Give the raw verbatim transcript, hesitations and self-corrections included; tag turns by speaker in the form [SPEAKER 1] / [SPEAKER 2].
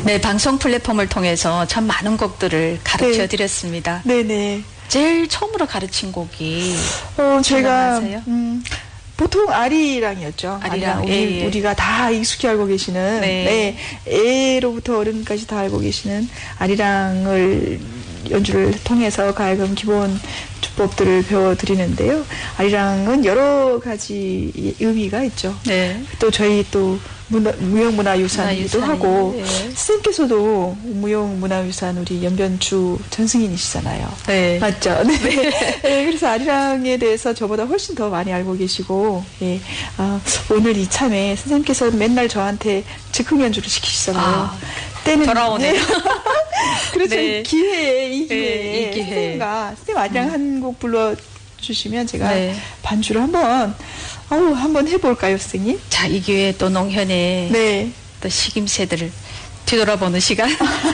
[SPEAKER 1] 네, 방송 플랫폼을 통해서 참 많은 곡들을 가르쳐
[SPEAKER 2] 네.
[SPEAKER 1] 드렸습니다.
[SPEAKER 2] 네네.
[SPEAKER 1] 제일 처음으로 가르친 곡이
[SPEAKER 2] 어, 제가,
[SPEAKER 1] 기억나세요?
[SPEAKER 2] 음, 보통 아리랑이었죠.
[SPEAKER 1] 아리랑,
[SPEAKER 2] 우리,
[SPEAKER 1] 예, 예.
[SPEAKER 2] 우리가 다 익숙히 알고 계시는,
[SPEAKER 1] 네.
[SPEAKER 2] 네, 애로부터 어른까지 다 알고 계시는 아리랑을 연주를 통해서 가야금 기본 주법들을 배워드리는데요. 아리랑은 여러 가지 의미가 있죠.
[SPEAKER 1] 네.
[SPEAKER 2] 또 저희 또 문화, 무형문화유산이기도
[SPEAKER 1] 문화유산이,
[SPEAKER 2] 하고,
[SPEAKER 1] 네.
[SPEAKER 2] 선생님께서도 무형문화유산 우리 연변주 전승인이시잖아요.
[SPEAKER 1] 네.
[SPEAKER 2] 맞죠? 네. 네, 그래서 아리랑에 대해서 저보다 훨씬 더 많이 알고 계시고, 예. 아, 오늘 이참에 선생님께서 맨날 저한테 즉흥 연주를 시키시잖아요.
[SPEAKER 1] 아,
[SPEAKER 2] 때는
[SPEAKER 1] 돌아오네요.
[SPEAKER 2] 네. 그래서
[SPEAKER 1] 네.
[SPEAKER 2] 이 기회에, 이
[SPEAKER 1] 네,
[SPEAKER 2] 기회에,
[SPEAKER 1] 이 기회에.
[SPEAKER 2] 선생님과, 선생님 아리랑 음. 한 곡 불러주시면 제가
[SPEAKER 1] 네.
[SPEAKER 2] 반주를 한번, 아우, 한번 해볼까요, 선생님?
[SPEAKER 1] 자, 이 기회에 또 농현의
[SPEAKER 2] 네.
[SPEAKER 1] 또 식임새들을 뒤돌아보는 시간.